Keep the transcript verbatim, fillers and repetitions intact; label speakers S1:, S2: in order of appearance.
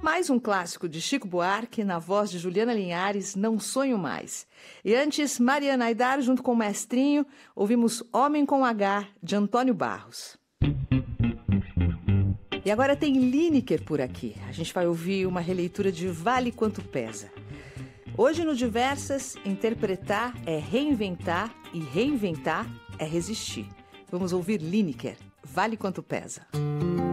S1: Mais um clássico de Chico Buarque, na voz de Juliana Linhares, Não Sonho Mais. E antes, Mariana Aidar, junto com o Mestrinho, ouvimos Homem com H, de Antônio Barros. E agora tem Lineker por aqui. A gente vai ouvir uma releitura de Vale Quanto Pesa. Hoje no Diversas, interpretar é reinventar e reinventar é resistir. Vamos ouvir Lineker, Vale Quanto Pesa.